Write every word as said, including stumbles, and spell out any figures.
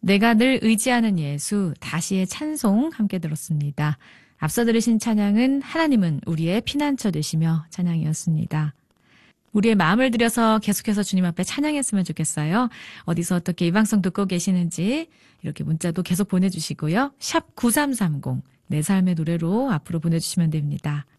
내가 늘 의지하는 예수, 다시의 찬송 함께 들었습니다. 앞서 들으신 찬양은 하나님은 우리의 피난처 되시며 찬양이었습니다. 우리의 마음을 들여서 계속해서 주님 앞에 찬양했으면 좋겠어요. 어디서 어떻게 이 방송 듣고 계시는지 이렇게 문자도 계속 보내주시고요. 샵 구삼삼공 내 삶의 노래로 앞으로 보내주시면 됩니다.